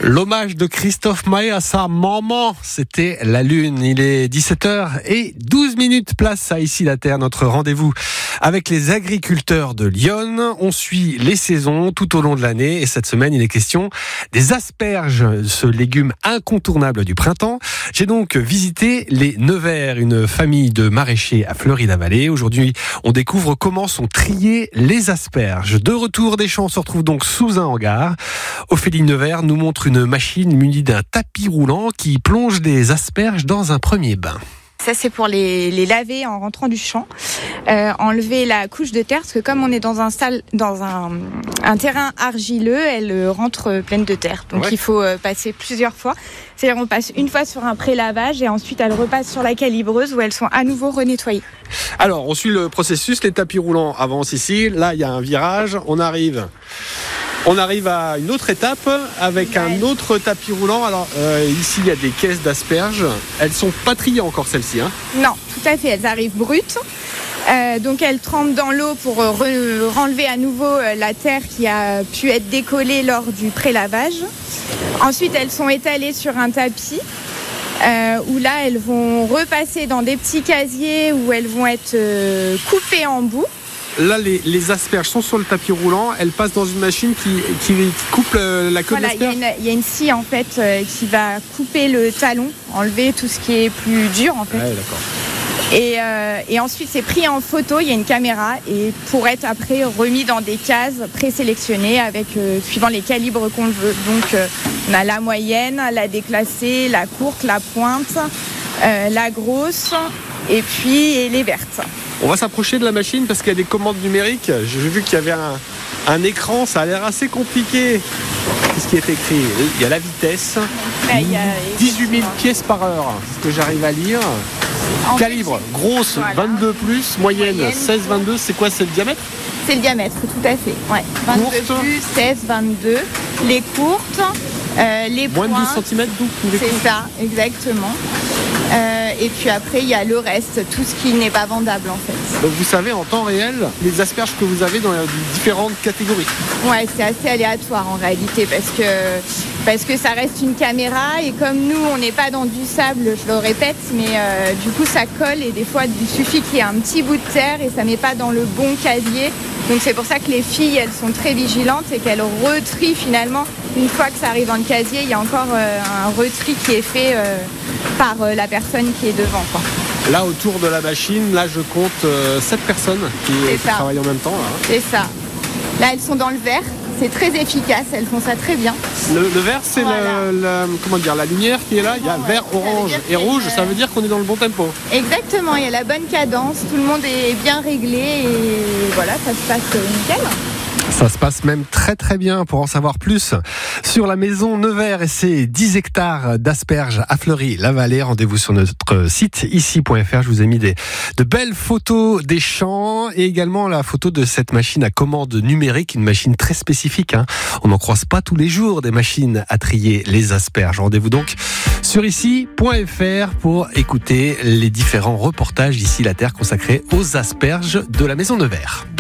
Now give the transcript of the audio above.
L'hommage de Christophe Maé à sa maman, c'était la Lune. Il est 17h12, place à Ici la Terre, notre rendez-vous avec les agriculteurs de Lyon. On suit les saisons tout au long de l'année et cette semaine, il est question des asperges, ce légume incontournable du printemps. J'ai donc visité les Nevers, une famille de maraîchers à Fleury-la-Vallée. Aujourd'hui, on découvre comment sont triées les asperges. De retour des champs, on se retrouve donc sous un hangar. Ophélie Nevers nous montre une machine munie d'un tapis roulant qui plonge des asperges dans un premier bain. Ça, c'est pour les laver en rentrant du champ, enlever la couche de terre, parce que comme on est dans un terrain argileux, elle rentre pleine de terre. Donc Il faut passer plusieurs fois. C'est-à-dire on passe une fois sur un pré-lavage et ensuite elle repasse sur la calibreuse où elles sont à nouveau renettoyées. Alors, on suit le processus, les tapis roulants avancent ici. Là, il y a un virage, on arrive à une autre étape avec un autre tapis roulant. Alors ici il y a des caisses d'asperges. Elles sont pas triées encore celles-ci, hein ? Non, tout à fait. Elles arrivent brutes. Donc elles trempent dans l'eau pour renlever à nouveau la terre qui a pu être décollée lors du pré-lavage. Ensuite elles sont étalées sur un tapis. Où là elles vont repasser dans des petits casiers où elles vont être coupées en bout. Là, les asperges sont sur le tapis roulant. Elles passent dans une machine qui coupe la queue de l'asperge. Il y a une scie en fait qui va couper le talon, enlever tout ce qui est plus dur en fait. Ouais, d'accord. Et ensuite c'est pris en photo, il y a une caméra et pour être après remis dans des cases présélectionnées avec suivant les calibres qu'on veut. Donc on a la moyenne, la déclassée, la courte, la pointe, la grosse et puis les vertes. On va s'approcher de la machine parce qu'il y a des commandes numériques. J'ai vu qu'il y avait un écran, ça a l'air assez compliqué. Qu'est-ce qui est écrit ? Il y a la vitesse, 18 000 pièces par heure, c'est ce que j'arrive à lire. Calibre, grosse, voilà. 22+, moyenne 16-22, c'est quoi, c'est le diamètre ? C'est le diamètre, tout à fait. Ouais. 22+, 16, 22. Les courtes, les points. Moins de 12 cm, donc c'est ça, exactement. Et puis après, il y a le reste, tout ce qui n'est pas vendable en fait. Donc vous savez en temps réel les asperges que vous avez dans les différentes catégories. Ouais, c'est assez aléatoire en réalité parce que ça reste une caméra et comme nous, on n'est pas dans du sable, je le répète, mais du coup ça colle et des fois il suffit qu'il y ait un petit bout de terre et ça met pas dans le bon casier. Donc c'est pour ça que les filles, elles sont très vigilantes et qu'elles retrient finalement. Une fois que ça arrive dans le casier, il y a encore un retri qui est fait par la personne qui est devant, quoi. Là, autour de la machine, là, je compte 7 personnes qui travaillent en même temps. Là. C'est ça. Là, elles sont dans le vert. C'est très efficace. Elles font ça très bien. Le vert, c'est la lumière qui est là. Il y a vert, orange et rouge. Ça veut dire qu'on est dans le bon tempo. Exactement. Il y a la bonne cadence. Tout le monde est bien réglé. Et voilà, ça se passe nickel. Ça se passe même très très bien. Pour en savoir plus sur la maison Nevers et ses 10 hectares d'asperges à Fleury-la-Vallée, rendez-vous sur notre site ici.fr. Je vous ai mis de belles photos des champs et également la photo de cette machine à commande numérique, une machine très spécifique. On n'en croise pas tous les jours des machines à trier les asperges. Rendez-vous donc sur ici.fr pour écouter les différents reportages d'Ici la Terre consacrés aux asperges de la maison Nevers.